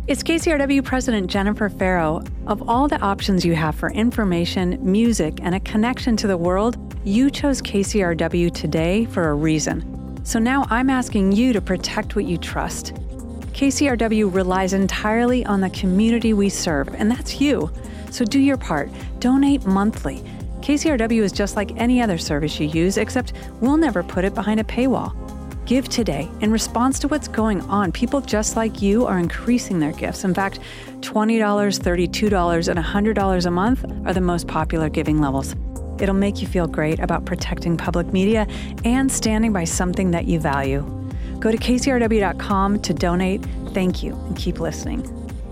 It's KCRW President Jennifer Farrow. Of all the options you have for information, music, and a connection to the world, you chose KCRW today for a reason. So now I'm asking you to protect what you trust. KCRW relies entirely on the community we serve, and that's you. So do your part. Donate monthly. KCRW is just like any other service you use, except we'll never put it behind a paywall. Give today. In response to what's going on, people just like you are increasing their gifts. In fact, $20, $32, and $100 a month are the most popular giving levels. It'll make you feel great about protecting public media and standing by something that you value. Go to kcrw.com to donate. Thank you, and keep listening.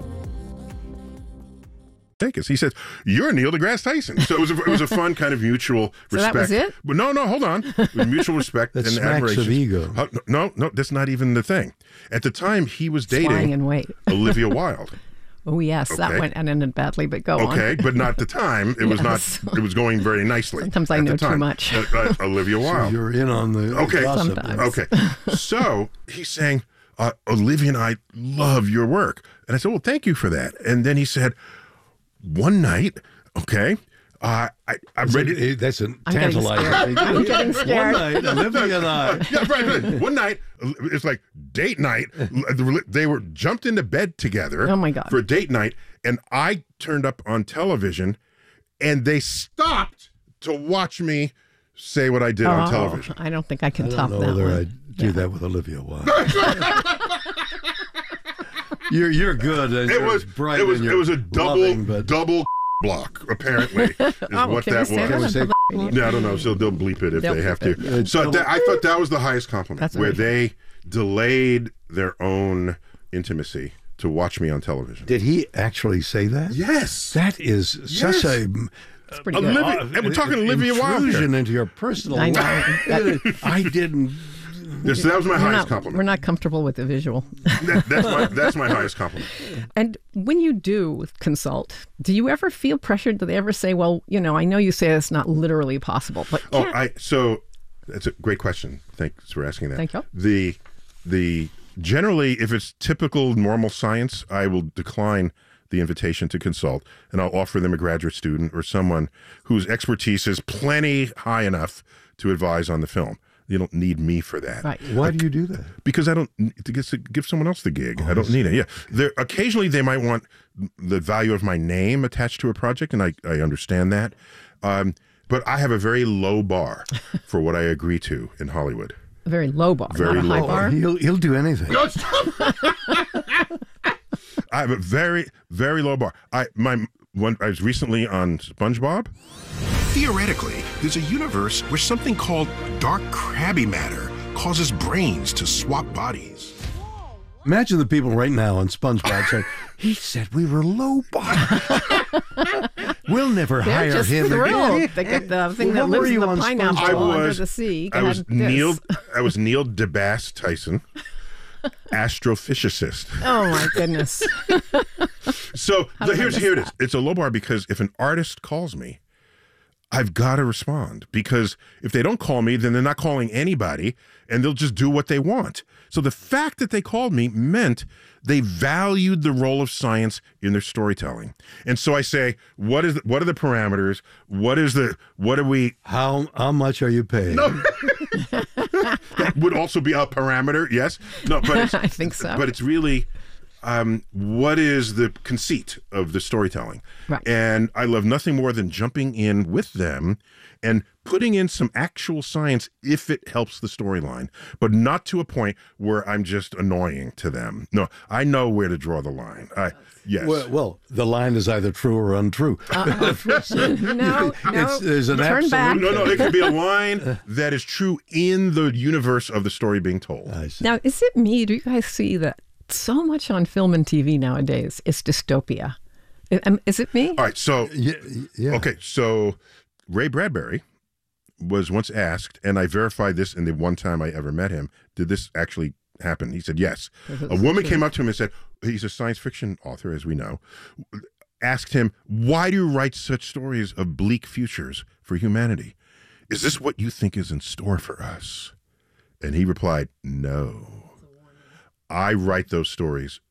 He says, "You're Neil deGrasse Tyson." So it was a fun kind of mutual respect. So that was it? But no, hold on. Mutual respect that and smacks admiration. of ego. No, that's not even the thing. At the time, he was Lying dating in wait. Olivia Wilde. Oh yes, Okay. that went and ended badly. But go on. Okay, but not at the time. It was Yes. not. It was going very nicely. Sometimes I at know the too time. much. Olivia So Wilde. you're in on the Okay. gossip. Sometimes. Okay. So he's saying, Olivia and I love your work. And I said, well, thank you for that. And then he said, one night, okay, I'm ready. That's a I'm getting tantalizing. scared. I'm getting scared. One night, Olivia and I. Yeah, right. One night, it's like date night. They were jumped into bed together. Oh, my God. For date night. And I turned up on television and they stopped to watch me say what I did on television. I don't think I can I top don't know that whether one. I'd do that with Olivia Wilde. You're good. And It you're was bright. it was and it you're was a loving, but double block, apparently, is what can that we say was. Can we say Yeah, I don't know. So they'll bleep it if They'll they have bleep to. So I thought that was the highest compliment, That's where amazing. they delayed their own intimacy to watch me on television. Did he actually say that? Yes. That is such a It's pretty good. Olivia, and we're talking Olivia Wilde intrusion here. into your personal I know. life. I didn't. Yes, that was my We're highest not, compliment. we're not comfortable with the visual. That's my highest compliment. And when you do consult, do you ever feel pressured? Do they ever say, well, I know you say it's not literally possible, but So that's a great question. Thanks for asking that. Thank you. The generally, if it's typical normal science, I will decline the invitation to consult, and I'll offer them a graduate student or someone whose expertise is plenty high enough to advise on the film. You don't need me for that. Right. Why do you do that? Because I don't to give someone else the gig. I don't need it. Yeah. Occasionally they might want the value of my name attached to a project, and I understand that. But I have a very low bar for what I agree to in Hollywood. a very low bar, Very not a high low. bar. He'll do anything. I have a very, very low bar. I was recently on SpongeBob. Theoretically, there's a universe where something called dark crabby matter causes brains to swap bodies. Imagine the people right now on SpongeBob saying, he said we were low bar. We'll never They're hire just him thrilled. again. They get the thing Well, that what were lives in you the on pineapple SpongeBob? under the sea. I was had this. Neil deGrasse Tyson, astrophysicist. Oh my goodness! So did I here miss it is. that? It's a low bar because if an artist calls me, I've got to respond, because if they don't call me, then they're not calling anybody, and they'll just do what they want. So the fact that they called me meant they valued the role of science in their storytelling. And so I say, what are the parameters? What are we? How much are you paying? No. That would also be a parameter, yes. No, but it's, I think so. But it's really, what is the conceit of the storytelling? Right. And I love nothing more than jumping in with them and putting in some actual science if it helps the storyline, but not to a point where I'm just annoying to them. No, I know where to draw the line. Yes. Well, the line is either true or untrue. No, There's an turn absolute. back. No, it could be a line that is true in the universe of the story being told. I see. Now, is it me? Do you guys see that so much on film and TV nowadays is dystopia? Is it me? All right, so Yeah. okay, so Ray Bradbury was once asked, and I verified this in the one time I ever met him, did this actually happen? He said yes. A woman came up to him and said, he's a science fiction author, as we know, asked him, why do you write such stories of bleak futures for humanity? Is this what you think is in store for us? And he replied, no. I write those stories